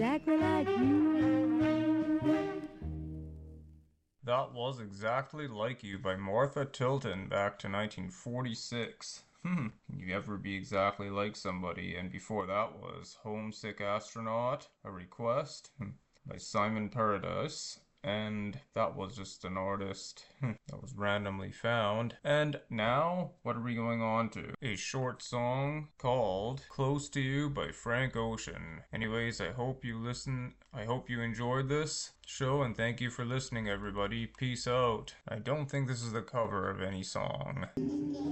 exactly like you. That was Exactly Like You by Martha Tilton back to 1946. Can you ever be exactly like somebody? And before that was Homesick Astronaut, A Request by Simon Paradise. And that was just an artist that was randomly found. And now, what are we going on to? A short song called Close to You by Frank Ocean. Anyways, I hope you enjoyed this show, and thank you for listening, everybody. Peace out. I don't think this is the cover of any song.